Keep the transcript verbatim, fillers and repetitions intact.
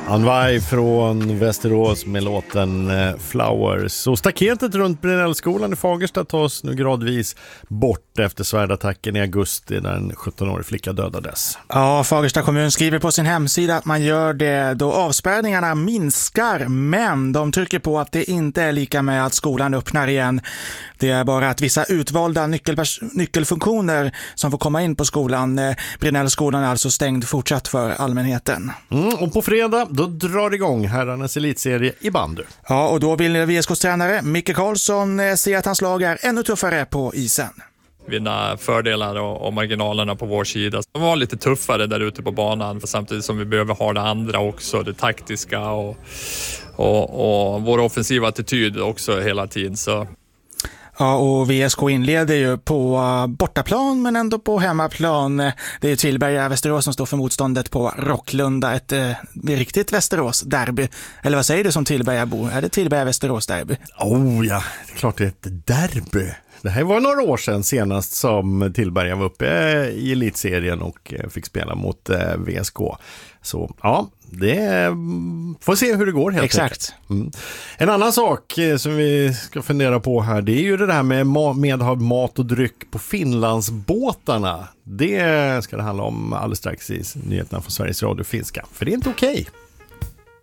Anvaj från Västerås med låten Flowers. Så staketet runt Brinellskolan i Fagersta tas nu gradvis bort efter svärdattacken i augusti när en sjuttonårig flicka dödades. Ja, Fagersta kommun skriver på sin hemsida att man gör det då avspärrningarna minskar, men de trycker på att det inte är lika med att skolan öppnar igen. Det är bara att vissa utvalda nyckelpers- nyckelfunktioner som får komma in på skolan. Brinellskolan är alltså stängd fortsatt för allmänheten. Mm, och på fredag då drar igång herrarnas elitserie i bandy. Ja, och då vill V S K:s tränare Micke Karlsson se att hans lag är ännu tuffare på isen. Vinna fördelar och, och marginalerna på vår sida. De var lite tuffare där ute på banan samtidigt som vi behöver ha det andra också, det taktiska och, och, och vår offensiva attityd också hela tiden. Så. Ja, och V S K inleder ju på bortaplan men ändå på hemmaplan. Det är ju Tillberga Västerås som står för motståndet på Rocklunda, ett eh, riktigt Västerås-derby. Eller vad säger du som Tillbergabo? Är det Tillberga Västerås-derby? Oh ja, det är klart det är ett derby. Det här var några år sedan senast som Tillberga var uppe i elitserien och fick spela mot V S K. Så ja, det får se hur det går helt Exakt. Mm. En annan sak som vi ska fundera på här, det är ju det här med medhavd mat och dryck på Finlandsbåtarna. Det ska det handla om alldeles strax i nyheterna från Sveriges Radio Finska. För det är inte okej.